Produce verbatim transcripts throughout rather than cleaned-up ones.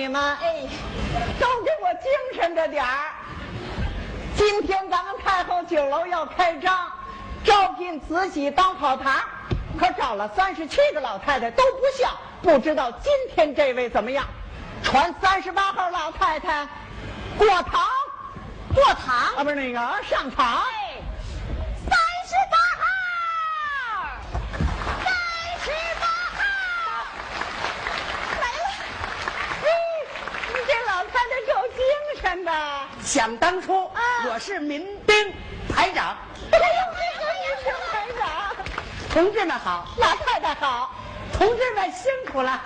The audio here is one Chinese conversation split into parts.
你们，哎，都给我精神着点儿。今天咱们太后酒楼要开张，招聘慈禧当跑堂，可找了三十七个老太太都不像，不知道今天这位怎么样？传三十八号老太太过堂， 过堂啊，不是那个上场。 哎，三十八号，三十八号来了。 嘿，你这老太太够精神的。 想当初， 啊我是民兵排长。 哎呦，这个也是排长。 同志们好， 老太太好。 同志们辛苦了。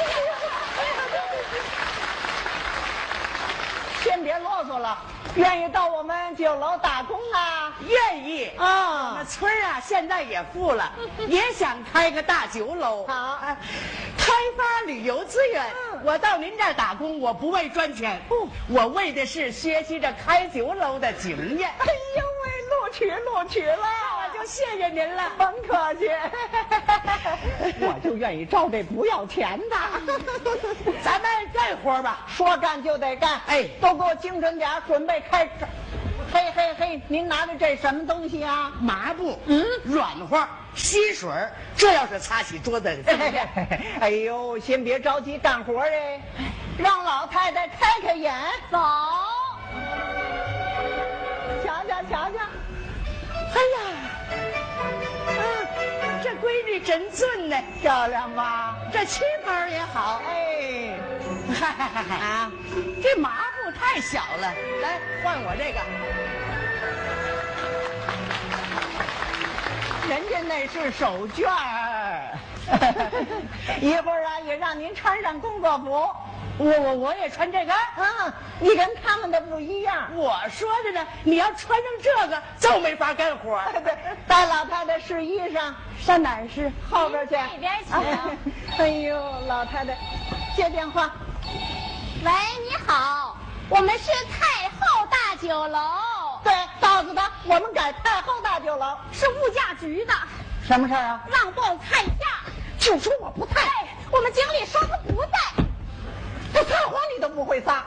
先别啰嗦了，愿意到我们酒楼打工啊？ 愿意我啊们，村儿啊，现在也富了，也想开个大酒楼。 好哎开发旅游资源。 嗯我到您这儿打工，我不为赚钱， 不我为的是学习着开酒楼的经验。 哎呦喂，录取录取了， 我就谢谢您了。 甭客气，我就愿意招这不要钱的。 咱们干活吧。 说干就得干， 哎都给我精神点儿，准备开张。嘿嘿嘿，您拿着这什么东西啊？ 麻布， 嗯软和，吸水儿，这要是擦起桌子怎么样？ 哎呦，先别着急干活哎，让老太太开开眼， 走， 瞧瞧瞧瞧。 哎呀，啊，这闺女真俊呢， 漂亮吧？ 这旗袍也好。 哎， 嗨嗨嗨嗨啊， 这麻布太小了，来换我这个。 人家那是手绢儿。一会儿啊，也让您穿上工作服。 我我我也穿这个。 嗯，你跟他们的不一样。 我说的呢，你要穿上这个就没法干活。 对，带老太太试衣裳，上哪儿试？后边去。 那边请。 哎呦，老太太，接电话。 喂，你好，我们是太后大酒楼， 对，告诉他我们改太后大酒楼。 是物价局的， 什么事儿啊？ 让报菜价。 就说我不在， 哎，我们经理说他不在。 这撒谎你都不会撒。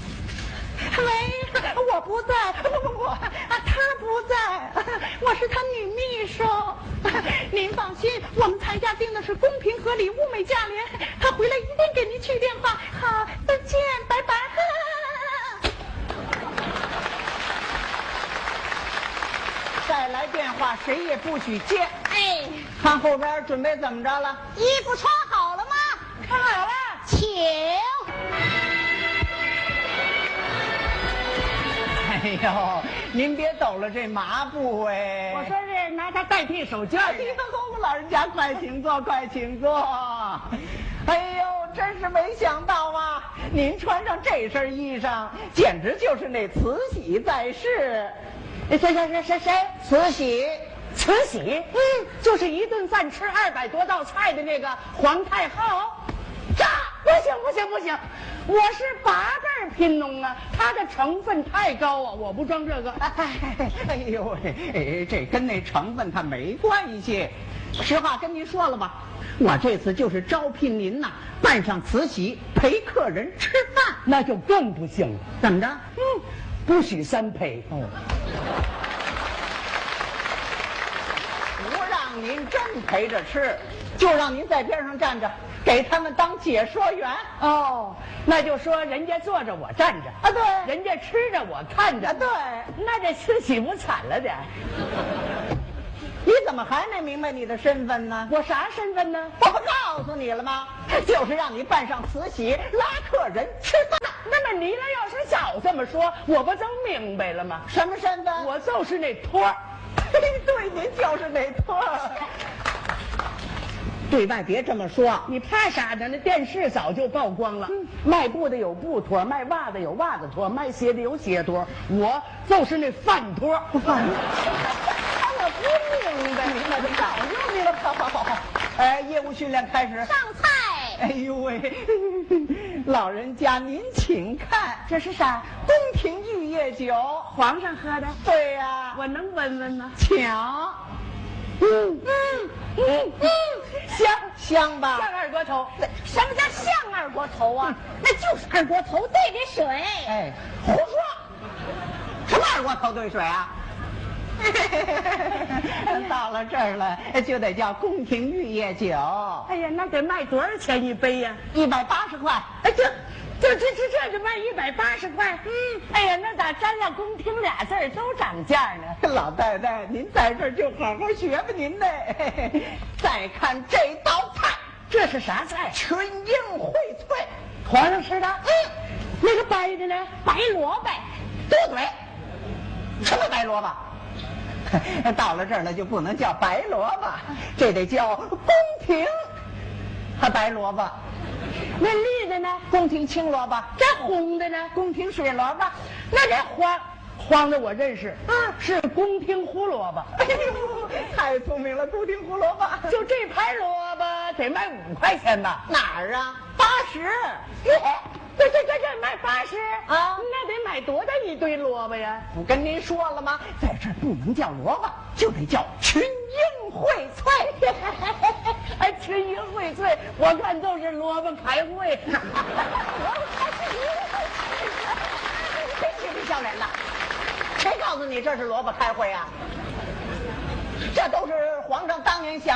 喂，我不在，不不不，啊，他不在，我是他女秘书。您放心，我们菜价定的是公平合理、物美价廉，他回来一定给您去电话。好，再见，拜拜。再来电话，谁也不许接。 哎， 看后边准备怎么着了？ 衣服穿好了吗？ 看好了。 请。 哎呦，您别抖了这麻布哎！ 我说是拿它代替手绢哎儿。 呦，老人家快请坐，快请坐。哎呦，真是没想到啊！您穿上这身衣裳，简直就是那慈禧在世。 谁谁谁谁谁？ 慈禧， 慈禧，嗯，就是一顿饭吃二百多道菜的那个皇太后。这不行不行不行，我是八辈儿贫农啊，它的成分太高啊，我不装这个。 哎哎呦喂，哎，这跟那成分它没关系。实话跟您说了吧，我这次就是招聘您呐，扮上慈禧陪客人吃饭， 那就更不行了。 怎么着？ 嗯，不许三陪。 哦，不让您真陪着吃，就让您在边上站着，给他们当解说员。 哦，那就说人家坐着我站着啊，对， 人家吃着我看着。 啊对， 那这慈禧不惨了点儿？ 你怎么还没明白你的身份呢？ 我啥身份呢？ 我不告诉你了吗？就是让你扮上慈禧拉客人吃饭。 那么你俩要是早这么说，我不就明白了吗？ 什么身份？ 我就是那托儿。 对，您就是那托儿。对外别这么说， 你怕啥呢？那电视早就曝光了。 嗯卖布的有布托，卖袜子有袜子托，卖鞋的有鞋托，我就是那饭托。 饭我不明白，明白就早就明白。好好好好，哎，业务训练开始。 上菜。 哎呦喂，老人家您请看， 这是啥？ 宫廷玉液酒， 皇上喝的？ 对呀、 我能闻闻吗？ 请。 嗯嗯嗯嗯，香香吧？ 像二锅头。 什么叫像二锅头啊？那就是二锅头兑的水。 哎，胡说！什么二锅头兑水啊？到了这儿了，就得叫宫廷玉液酒。 哎呀，那得卖多少钱一杯呀？ 一百八十块。 哎，这这这这这就卖一百八十块。嗯，哎呀，那咋沾上宫廷俩字儿都涨价呢？ 老太太，您在这儿就好好学吧，您呢。再看这道菜， 这是啥菜？ 群英荟萃， 皇上吃的。 嗯， 那个白的呢？ 白萝卜。 多嘴，什么白萝卜？到了这儿了就不能叫白萝卜，这得叫宫廷还白萝卜。 那绿的呢？ 宫廷青萝卜。 这红的呢？ 宫廷水萝卜。 那这黄黄的我认识，嗯，是宫廷胡萝卜。 哎呦，太聪明了，宫廷胡萝卜。 就这盘萝卜得卖五块钱吧？ 哪儿啊？八十。 这这这这卖八十啊？ 那得买多大一堆萝卜呀？ 不跟您说了吗？在这儿不能叫萝卜，就得叫群英荟萃。 哎，群英荟萃，我看都是萝卜开会。 谁嬉皮笑脸的？谁告诉你这是萝卜开会啊？这都是皇上当年想